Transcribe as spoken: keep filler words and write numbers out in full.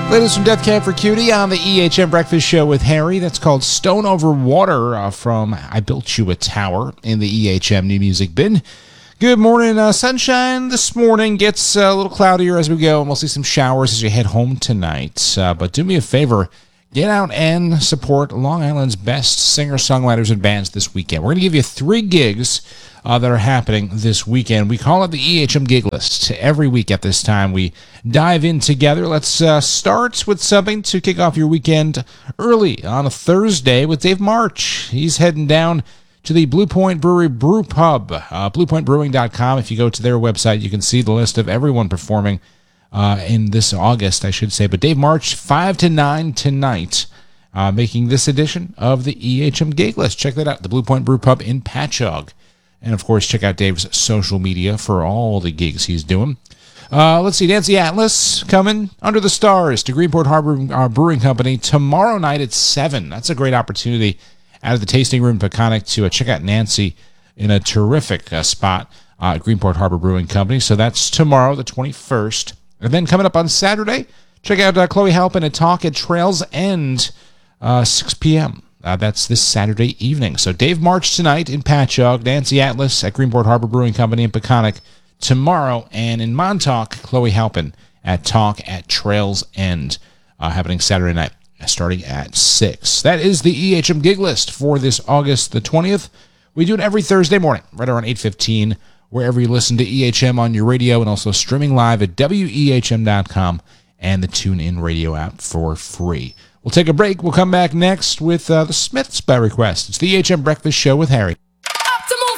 Latest from Death Cab for Cutie on the E H M Breakfast Show with Harry. That's called Stone Over Water uh, from I Built You a Tower in the E H M New Music Bin. Good morning. Uh, sunshine this morning. Gets uh, a little cloudier as we go, and we'll see some showers as you head home tonight. Uh, but do me a favor. Get out and support Long Island's best singer-songwriters and bands this weekend. We're going to give you three gigs uh, that are happening this weekend. We call it the E H M Gig List. Every week at this time, we dive in together. Let's uh, start with something to kick off your weekend early on a Thursday with Dave March. He's heading down to the Blue Point Brewery Brew Pub, uh, blue point brewing dot com. If you go to their website, you can see the list of everyone performing Uh, in this August, I should say. But Dave March, five to nine tonight, uh, making this edition of the E H M Gig List. Check that out, the Blue Point Brew Pub in Patchogue. And, of course, check out Dave's social media for all the gigs he's doing. Uh, let's see, Nancy Atlas coming under the stars to Greenport Harbor uh, Brewing Company tomorrow night at seven. That's a great opportunity out of the tasting room in Peconic to uh, check out Nancy in a terrific uh, spot uh, at Greenport Harbor Brewing Company. So that's tomorrow, the twenty-first. And then coming up on Saturday, check out uh, Chloe Halpin and Talk at Trails End, uh, six p.m. Uh, that's this Saturday evening. So Dave March tonight in Patchogue, Nancy Atlas at Greenport Harbor Brewing Company in Peconic tomorrow, and in Montauk, Chloe Halpin at Talk at Trails End, uh, happening Saturday night, starting at six. That is the E H M Gig List for this August the twentieth. We do it every Thursday morning, right around eight fifteen. Wherever you listen to E H M on your radio, and also streaming live at W E H M dot com and the TuneIn radio app for free. We'll take a break. We'll come back next with uh, the Smiths by request. It's the E H M Breakfast Show with Harry.